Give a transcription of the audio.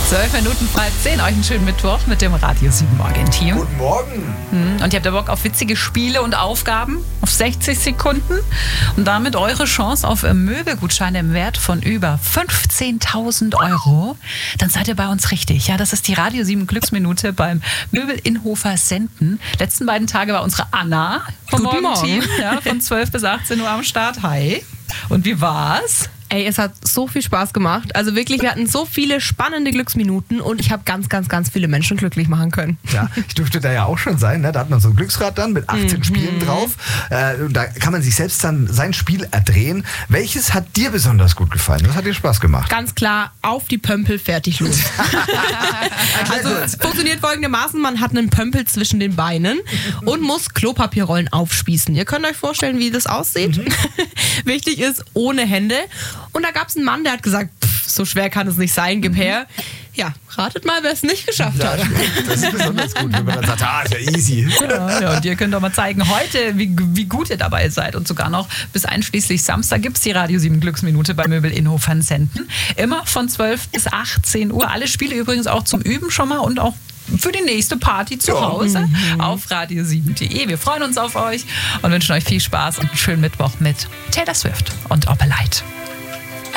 12 Minuten vor 10. Euch einen schönen Mittwoch mit dem Radio 7 Morgen-Team. Guten Morgen. Und ihr habt ja Bock auf witzige Spiele und Aufgaben auf 60 Sekunden und damit eure Chance auf Möbelgutscheine im Wert von über 15.000 Euro. Dann seid ihr bei uns richtig. Ja, das ist die Radio 7 Glücksminute beim Möbel Inhofer Senden. Letzten beiden Tage war unsere Anna vom Morgen-Team, ja, von 12 bis 18 Uhr am Start. Hi. Und wie war's? Ey, es hat so viel Spaß gemacht. Also wirklich, wir hatten so viele spannende Glücksminuten und ich habe ganz, ganz, ganz viele Menschen glücklich machen können. Ja, ich durfte da ja auch schon sein. Ne? Da hat man so ein Glücksrad dann mit 18 Spielen drauf. Und da kann man sich selbst dann sein Spiel erdrehen. Welches hat dir besonders gut gefallen? Was hat dir Spaß gemacht? Ganz klar, auf die Pömpel, fertig, los. Also es funktioniert folgendermaßen, man hat einen Pömpel zwischen den Beinen und muss Klopapierrollen aufspießen. Ihr könnt euch vorstellen, wie das aussieht. Wichtig ist, ohne Hände. Und da gab es einen Mann, der hat gesagt, so schwer kann es nicht sein, gib her. Ja, ratet mal, wer es nicht geschafft hat. Das ist besonders gut, wenn man dann sagt, ist ja easy. Ja, und ihr könnt doch mal zeigen heute, wie gut ihr dabei seid. Und sogar noch bis einschließlich Samstag gibt es die Radio 7 Glücksminute bei Möbel Inhofer Senden. Immer von 12 bis 18 Uhr. Alle Spiele übrigens auch zum Üben schon mal und auch für die nächste Party zu Hause auf radio7.de. Wir freuen uns auf euch und wünschen euch viel Spaß und einen schönen Mittwoch mit Taylor Swift und Opalite.